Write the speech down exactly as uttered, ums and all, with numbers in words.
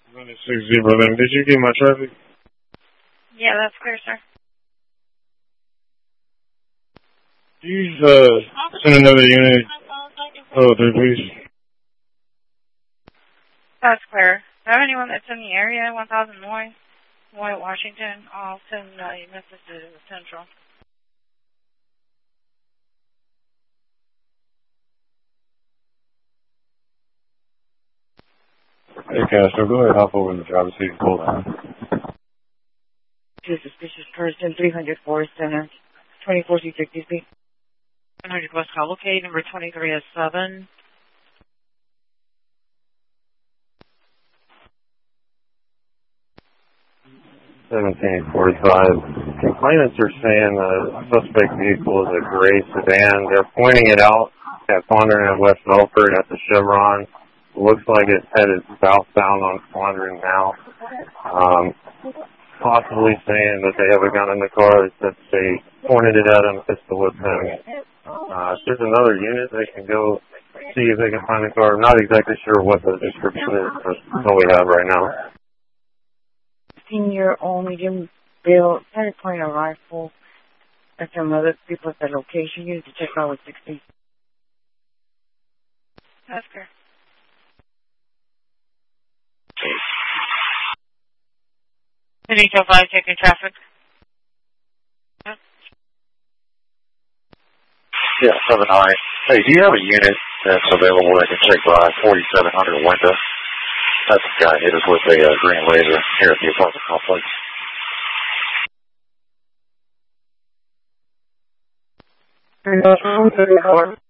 ninety-six zero then. Did you get my traffic? Yeah, that's clear, sir. Can you uh, send another unit? Oh, there, please. That's clear. Do I have anyone that's in the area? one thousand Moy, Moy, Washington. I'll send uh, a message to Central. Hey, Castro, go ahead, hop over in the driver's seat and pull down. To a suspicious person, three hundred Forest Center, twenty-four C sixty speed. one hundred West Cavalcade, number twenty-three oh seven. seventeen forty-five. Complainants are saying the suspect vehicle is a gray sedan. They're pointing it out at Fondren and West Milford at the Chevron. It looks like it's headed southbound on Fondren now. Um, possibly saying that they have a gun in the car, that they pointed it at him, pistol whipped him. Uh, if there's another unit, they can go see if they can find the car. I'm not exactly sure what the description is, but that's all we have right now. fifteen-year-old medium build, started pointing a rifle at some other people at the location. You need to check out with sixty. That's clear. Benito five, checking traffic. Yeah, seven nine. Hey, do you have a unit that's available that can take by forty-seven hundred Wenda? That's the guy hit us with a uh, green laser here at the apartment complex.